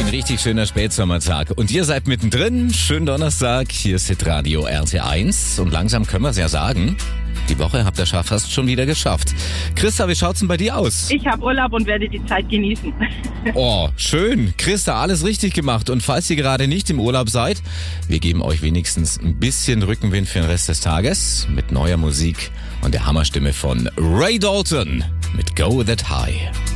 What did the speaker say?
ein richtig schöner Spätsommertag. Und ihr seid mittendrin. Schönen Donnerstag. Hier ist Hitradio RT1. Und langsam können wir es ja sagen. Die Woche habt ihr fast schon wieder geschafft. Christa, wie schaut's denn bei dir aus? Ich habe Urlaub und werde die Zeit genießen. Oh, schön. Christa, alles richtig gemacht. Und falls ihr gerade nicht im Urlaub seid, wir geben euch wenigstens ein bisschen Rückenwind für den Rest des Tages mit neuer Musik und der Hammerstimme von Ray Dalton mit Go That High.